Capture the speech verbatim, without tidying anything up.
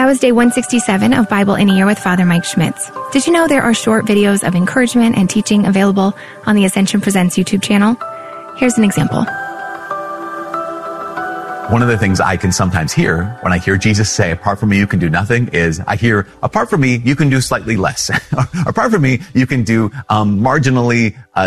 That was day one sixty-seven of Bible in a Year with Father Mike Schmitz. Did you know there are short videos of encouragement and teaching available on the Ascension Presents YouTube channel? Here's an example. One of the things I can sometimes hear when I hear Jesus say, apart from me, you can do nothing, is I hear, apart from me, you can do slightly less. Apart from me, you can do um, marginally uh,